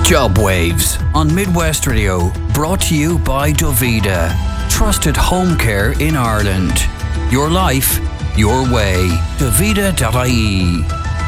Job Waves on Midwest Radio, brought to you by Dovida. Trusted home care in Ireland. Your life, your way. Dovida.ie.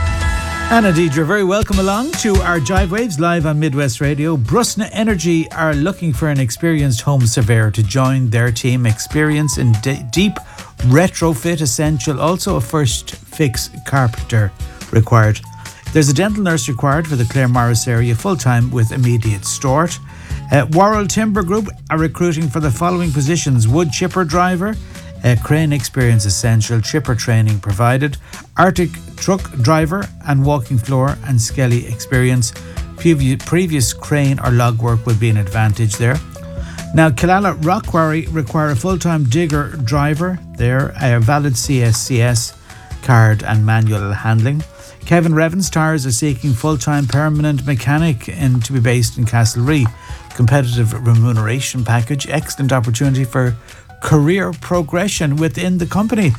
And indeed, you're very welcome along to our Jive Waves live on Midwest Radio. Brusna Energy are looking for an experienced home surveyor to join their team. Experience in deep retrofit essential. Also a first fix carpenter required. There's a dental nurse required for the Clare Morris area full-time with immediate start. Worrell Timber Group are recruiting for the following positions: wood chipper driver, crane experience essential, chipper training provided, Arctic truck driver and walking floor and skelly experience. Previous crane or log work would be an advantage there. Now, Killala Rock Quarry require a full-time digger driver there, a valid CSCS card and manual handling. Kevin Revens Tires are seeking full-time permanent mechanic and to be based in Castlerea. Competitive remuneration package, excellent opportunity for career progression within the company.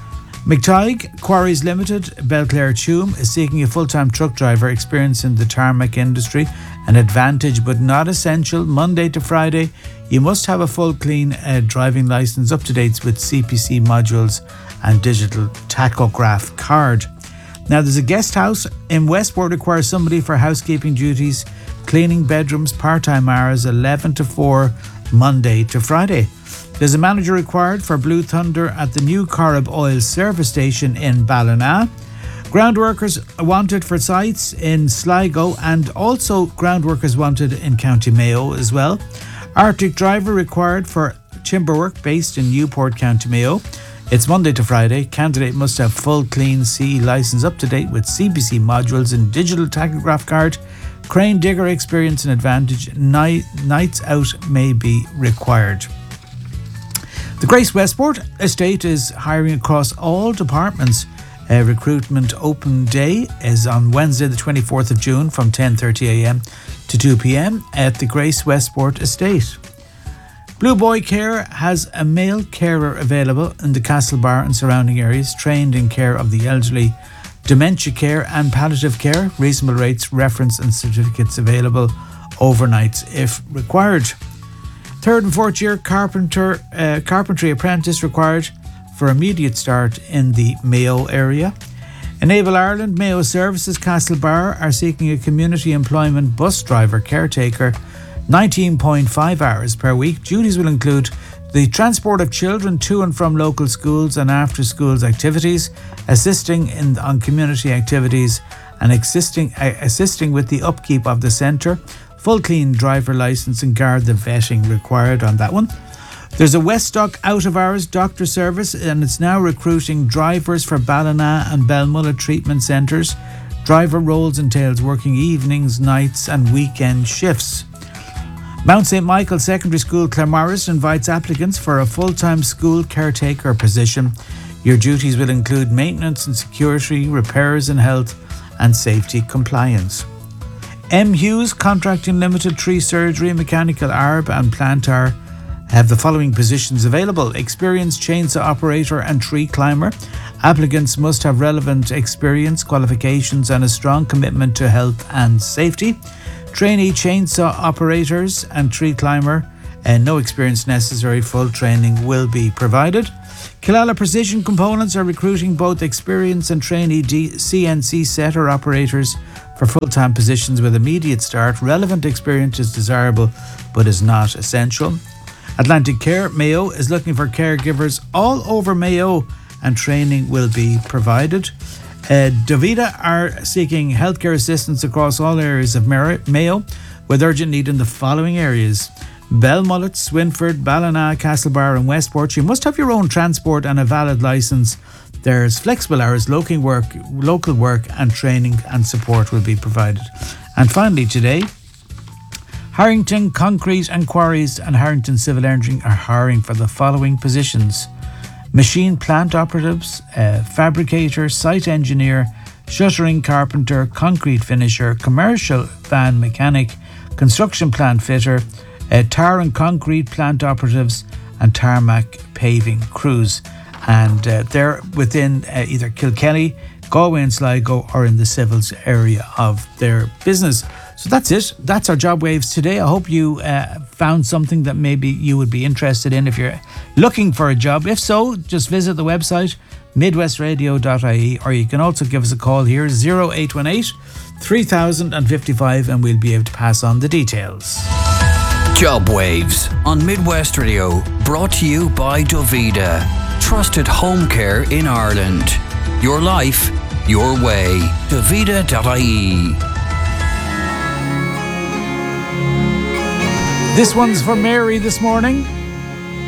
McTighe Quarries Limited, Belclare Tuam, is seeking a full-time truck driver, experience in the tarmac industry, an advantage but not essential. Monday to Friday, you must have a full clean driving licence, up to date with CPC modules and digital tachograph card. Now, there's a guest house in Westport requires somebody for housekeeping duties, cleaning bedrooms, part-time hours, 11 to 4, Monday to Friday. There's a manager required for Blue Thunder at the new Corrib Oil service station in Ballina. Ground workers wanted for sites in Sligo, and also ground workers wanted in County Mayo as well. Arctic driver required for timber work based in Newport, County Mayo. It's Monday to Friday. Candidate must have full clean CE licence, up to date with CPC modules and digital tachograph card. Crane digger experience and advantage. Nights out may be required. The Grace Westport estate is hiring across all departments. Recruitment open day is on Wednesday the 24th of June from 10:30am to 2pm at the Grace Westport estate. Blue Boy Care has a male carer available in the Castlebar and surrounding areas, trained in care of the elderly, dementia care and palliative care. Reasonable rates, reference and certificates available, overnights if required. Third and fourth year carpentry apprentice required for immediate start in the Mayo area. Enable Ireland Mayo Services Castlebar are seeking a community employment bus driver caretaker, 19.5 hours per week. Duties will include the transport of children to and from local schools and after schools activities, assisting on community activities and assisting with the upkeep of the centre. Full clean driver licence and guard the vetting required on that one. There's a Weststock out of hours doctor service, and it's now recruiting drivers for Ballina and Belmullet treatment centres. Driver roles entails working evenings, nights and weekend shifts. Mount St. Michael Secondary School Claremorris invites applicants for a full-time school caretaker position. Your duties will include maintenance and security, repairs and health and safety compliance. M. Hughes Contracting Limited, Tree Surgery, Mechanical Arb and Plantar have the following positions available: experienced chainsaw operator and tree climber. Applicants must have relevant experience, qualifications and a strong commitment to health and safety. Trainee chainsaw operators and tree climber, and no experience necessary. Full training will be provided. Killala Precision Components are recruiting both experienced and trainee CNC setter operators for full-time positions with immediate start. Relevant experience is desirable but is not essential. Atlantic Care Mayo is looking for caregivers all over Mayo, and training will be provided. Dovida are seeking healthcare assistance across all areas of Mayo, with urgent need in the following areas: Belmullet, Swinford, Ballina, Castlebar and Westport. You must have your own transport and a valid licence. There's flexible hours, local work and training and support will be provided. And finally today, Harrington Concrete and Quarries and Harrington Civil Engineering are hiring for the following positions: machine plant operatives, fabricator, site engineer, shuttering carpenter, concrete finisher, commercial van mechanic, construction plant fitter, tar and concrete plant operatives and tarmac paving crews. And they're within either Kilkenny, Galway and Sligo, or in the civils area of their business. So that's it. That's our Job Waves today. I hope you found something that maybe you would be interested in if you're looking for a job. If so, just visit the website midwestradio.ie, or you can also give us a call here 0818 3055 and we'll be able to pass on the details. Job Waves on Midwest Radio, brought to you by Dovida, trusted home care in Ireland. Your life, your way. Dovida.ie. This one's for Mary this morning.